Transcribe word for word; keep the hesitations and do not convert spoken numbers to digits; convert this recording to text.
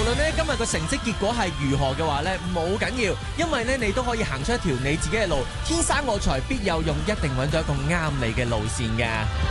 論咧今日個成績結果係如何嘅話咧，冇緊要，因為咧你都可以行出一條你自己嘅路。天生我材必有用，一定揾到一個啱你嘅路線嘅。